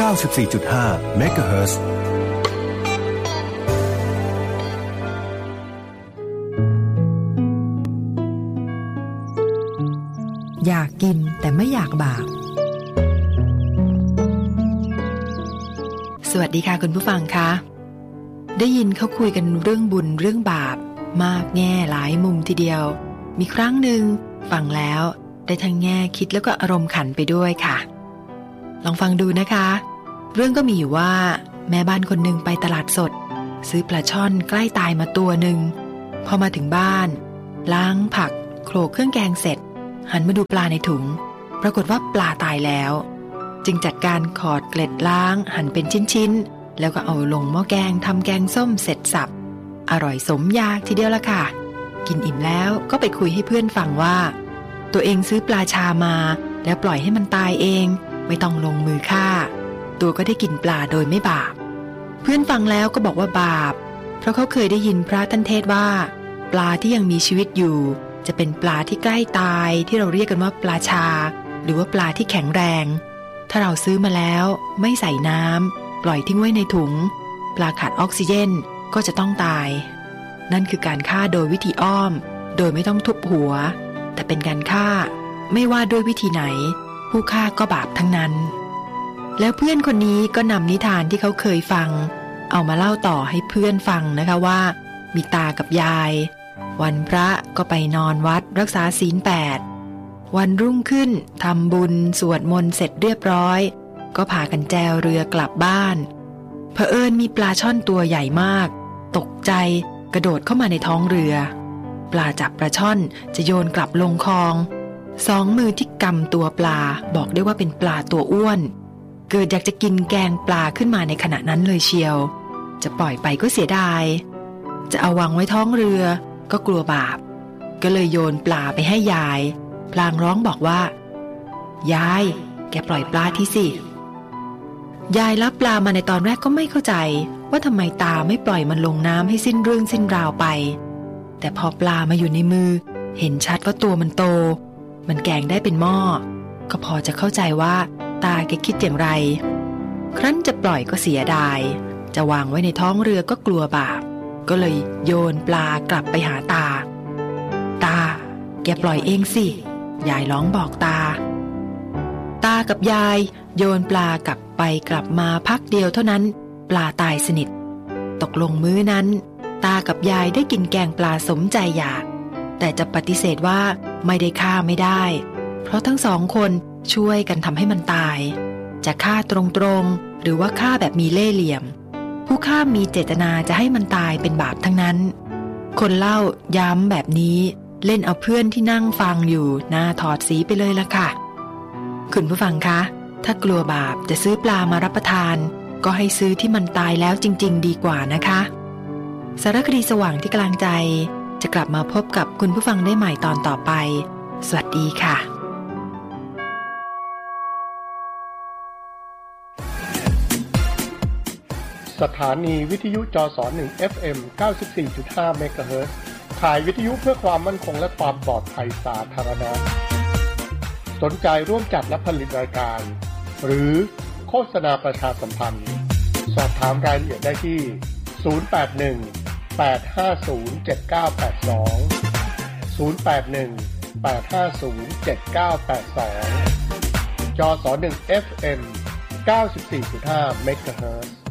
94.5 เมกะเฮิรตซ์อยากกินแต่ไม่อยากบาปสวัสดีค่ะคุณผู้ฟังคะได้ยินเขาคุยกันเรื่องบุญเรื่องบาปมากแง่หลายมุมทีเดียวมีครั้งหนึ่งฟังแล้วได้ทั้งแง่คิดแล้วก็อารมณ์ขันไปด้วยค่ะลองฟังดูนะคะเรื่องก็มีอยู่ว่าแม่บ้านคนหนึ่งไปตลาดสดซื้อปลาช่อนใกล้ตายมาตัวหนึ่งพอมาถึงบ้านล้างผักโขลกเครื่องแกงเสร็จหันมาดูปลาในถุงปรากฏว่าปลาตายแล้วจึงจัดการขอดเกล็ดล้างหั่นเป็นชิ้นๆแล้วก็เอาลงหม้อแกงทำแกงส้มเสร็จสับอร่อยสมอยากทีเดียวละค่ะกินอิ่มแล้วก็ไปคุยให้เพื่อนฟังว่าตัวเองซื้อปลาชามาแล้วปล่อยให้มันตายเองไม่ต้องลงมือฆ่าตัวก็ได้กินปลาโดยไม่บาปเพื่อนฟังแล้วก็บอกว่าบาปเพราะเขาเคยได้ยินพระท่านเทศว่าปลาที่ยังมีชีวิตอยู่จะเป็นปลาที่ใกล้ตายที่เราเรียกกันว่าปลาชาหรือว่าปลาที่แข็งแรงถ้าเราซื้อมาแล้วไม่ใส่น้ำปล่อยทิ้งไว้ในถุงปลาขาดออกซิเจนก็จะต้องตายนั่นคือการฆ่าโดยวิธีอ้อมโดยไม่ต้องทุบหัวแต่เป็นการฆ่าไม่ว่าด้วยวิธีไหนผู้ฆ่าก็บาปทั้งนั้นแล้วเพื่อนคนนี้ก็นำนิทานที่เขาเคยฟังเอามาเล่าต่อให้เพื่อนฟังนะคะว่ามีตากับยายวันพระก็ไปนอนวัดรักษาศีล8วันรุ่งขึ้นทำบุญสวดมนต์เสร็จเรียบร้อยก็พากันแจวเรือกลับบ้านเผอิญมีปลาช่อนตัวใหญ่มากตกใจกระโดดเข้ามาในท้องเรือปลาจับปลาช่อนจะโยนกลับลงคลองสองมือที่กำตัวปลาบอกได้ว่าเป็นปลาตัวอ้วนเกิดอยากจะกินแกงปลาขึ้นมาในขณะนั้นเลยเชียวจะปล่อยไปก็เสียดายจะเอาวางไว้ท้องเรือก็กลัวบาปก็เลยโยนปลาไปให้ยายพลางร้องบอกว่ายายแกปล่อยปลาทีสิยายรับปลามาในตอนแรกก็ไม่เข้าใจว่าทำไมตาไม่ปล่อยมันลงน้ำให้สิ้นเรื่องสิ้นราวไปแต่พอปลามาอยู่ในมือเห็นชัดว่าตัวมันโตมันแกงได้เป็นหม้อก็พอจะเข้าใจว่าตาแกคิดอย่างไรครั้นจะปล่อยก็เสียดายจะวางไว้ในท้องเรือก็กลัวบาปก็เลยโยนปลากลับไปหาตาแกปล่อยเองสิยายร้องบอกตากับยายโยนปลากลับไปกลับมาพักเดียวเท่านั้นปลาตายสนิทตกลงมื้อนั้นตากับยายได้กินแกงปลาสมใจอยากแต่จะปฏิเสธว่าไม่ได้ฆ่าไม่ได้เพราะทั้งสองคนช่วยกันทำให้มันตายจะฆ่าตรงๆหรือว่าฆ่าแบบมีเล่ห์เหลี่ยมผู้ฆ่ามีเจตนาจะให้มันตายเป็นบาปทั้งนั้นคนเล่าย้ำแบบนี้เล่นเอาเพื่อนที่นั่งฟังอยู่หน้าถอดสีไปเลยละค่ะคุณผู้ฟังคะถ้ากลัวบาปจะซื้อปลามารับประทานก็ให้ซื้อที่มันตายแล้วจริงๆดีกว่านะคะสารคดีสว่างที่กลางใจจะกลับมาพบกับคุณผู้ฟังได้ใหม่ตอนต่อไปสวัสดีค่ะสถานีวิทยุจส1 FM 94.5 เมกะเฮิรตซ์ถ่ายวิทยุเพื่อความมั่นคงและความปลอดภัยสาธารณะสนใจร่วมจัดและผลิตรายการหรือโฆษณาประชาสัมพันธ์สอบถามรายละเอียดได้ที่081-850-7982 081-850-7982 จส1 FM 94.5 เมกะเฮิรตซ์